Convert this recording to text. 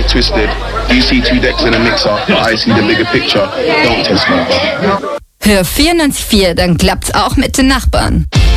it twisted. You see 2 decks in a mixer, but I see the bigger picture. Don't test me. Hör 94.4, dann klappt's auch mit den Nachbarn.